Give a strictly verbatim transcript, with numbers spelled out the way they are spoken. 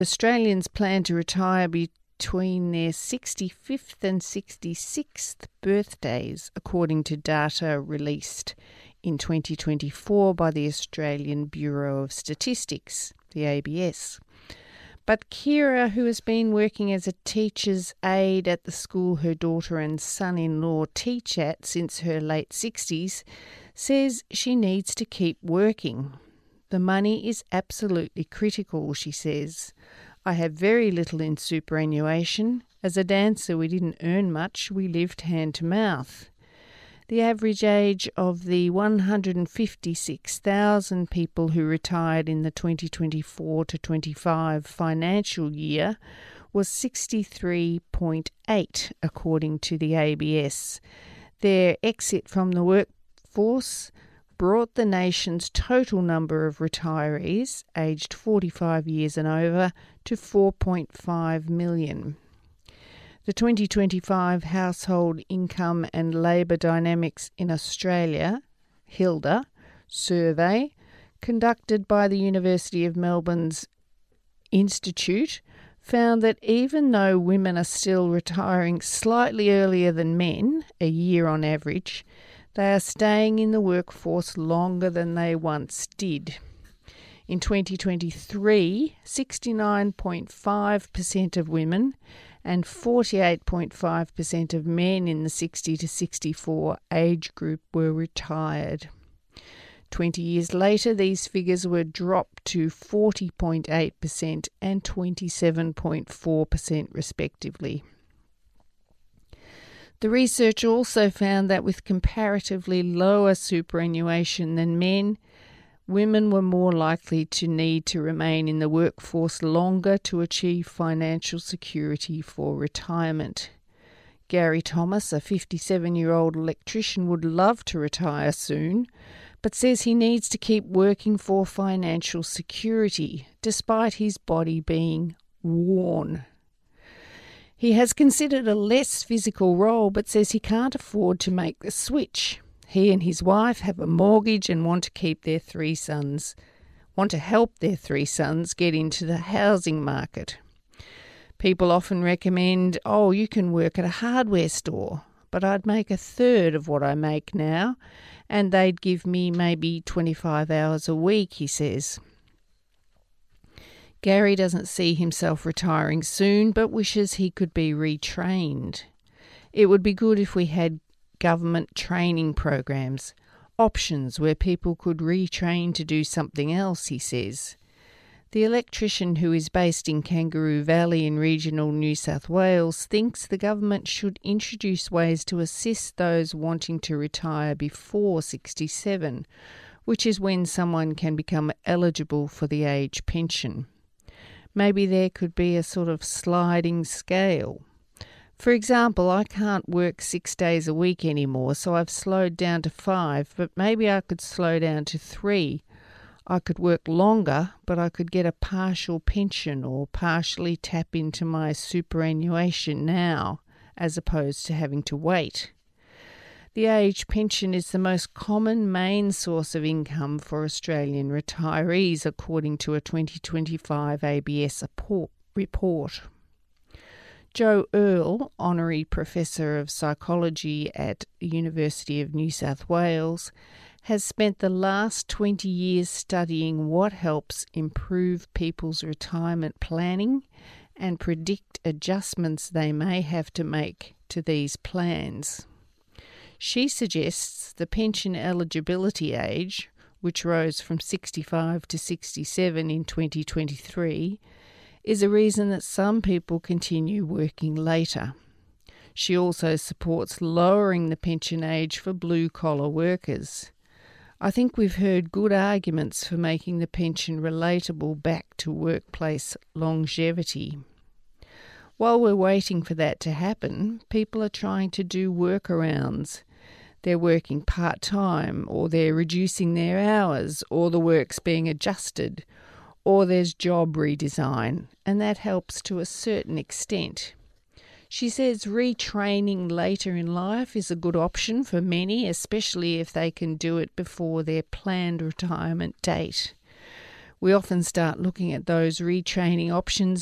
Australians plan to retire between their sixty-fifth and sixty-sixth birthdays, according to data released in twenty twenty-four by the Australian Bureau of Statistics, the A B S. But Kira, who has been working as a teacher's aide at the school her daughter and son-in-law teach at since her late sixties, says she needs to keep working. The money is absolutely critical, she says. I have very little in superannuation. As a dancer, we didn't earn much. We lived hand to mouth. The average age of the one hundred fifty-six thousand people who retired in the twenty twenty-four to twenty-five financial year was sixty-three point eight, according to the A B S. Their exit from the workforce brought the nation's total number of retirees aged forty-five years and over to four point five million. The twenty twenty-five Household Income and Labour Dynamics in Australia, HILDA, survey conducted by the University of Melbourne's Institute found that even though women are still retiring slightly earlier than men, a year on average, they are staying in the workforce longer than they once did. In twenty twenty-three, sixty-nine point five percent of women and forty-eight point five percent of men in the sixty to sixty-four age group were retired. Twenty years later, these figures were dropped to forty point eight percent and twenty-seven point four percent respectively. The research also found that with comparatively lower superannuation than men, women were more likely to need to remain in the workforce longer to achieve financial security for retirement. Gary Thomas, a fifty-seven-year-old electrician, would love to retire soon, but says he needs to keep working for financial security, despite his body being worn. He has considered a less physical role, but says he can't afford to make the switch. He and his wife have a mortgage and want to keep their three sons, want to help their three sons get into the housing market. People often recommend, oh, you can work at a hardware store, but I'd make a third of what I make now, and they'd give me maybe twenty-five hours a week, he says. Gary doesn't see himself retiring soon, but wishes he could be retrained. It would be good if we had government training programs, options where people could retrain to do something else, he says. The electrician, who is based in Kangaroo Valley in regional New South Wales, thinks the government should introduce ways to assist those wanting to retire before sixty-seven, which is when someone can become eligible for the age pension. Maybe there could be a sort of sliding scale. For example, I can't work six days a week anymore, so I've slowed down to five, but maybe I could slow down to three. I could work longer, but I could get a partial pension or partially tap into my superannuation now, as opposed to having to wait. The age pension is the most common main source of income for Australian retirees, according to a twenty twenty-five A B S report. Joe Earl, Honorary Professor of Psychology at the University of New South Wales, has spent the last twenty years studying what helps improve people's retirement planning and predict adjustments they may have to make to these plans. She suggests the pension eligibility age, which rose from sixty-five to sixty-seven in twenty twenty-three, is a reason that some people continue working later. She also supports lowering the pension age for blue-collar workers. I think we've heard good arguments for making the pension relatable back to workplace longevity. While we're waiting for that to happen, people are trying to do workarounds. They're working part-time, or they're reducing their hours, or the work's being adjusted, or there's job redesign, and that helps to a certain extent. She says retraining later in life is a good option for many, especially if they can do it before their planned retirement date. we often start looking at those retraining options